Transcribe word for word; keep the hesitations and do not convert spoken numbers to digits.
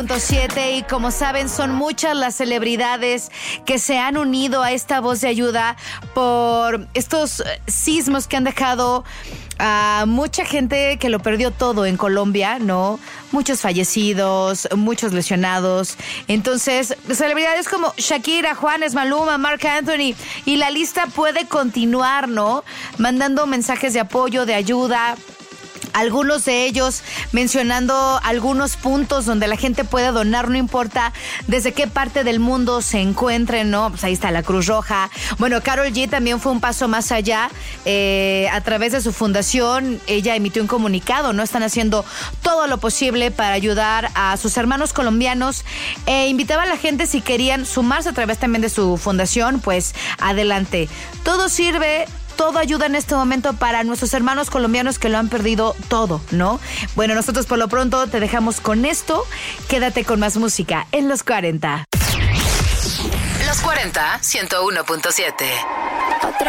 siete y como saben son muchas las celebridades que se han unido a esta voz de ayuda por estos sismos que han dejado a mucha gente que lo perdió todo en Colombia, ¿no? Muchos fallecidos, muchos lesionados. Entonces, celebridades como Shakira, Juanes, Maluma, Marc Anthony y la lista puede continuar, ¿no? Mandando mensajes de apoyo, de ayuda. Algunos de ellos mencionando algunos puntos donde la gente puede donar, no importa desde qué parte del mundo se encuentren, ¿no? Pues ahí está la Cruz Roja. Bueno, Karol G también fue un paso más allá. Eh, a través de su fundación, ella emitió un comunicado, ¿no? Están haciendo todo lo posible para ayudar a sus hermanos colombianos. E invitaba a la gente, si querían sumarse a través también de su fundación, pues adelante. Todo sirve... Todo ayuda en este momento para nuestros hermanos colombianos que lo han perdido todo, ¿no? Bueno, nosotros por lo pronto te dejamos con esto. Quédate con más música en Los cuarenta. Los cuarenta, ciento uno punto siete. Otra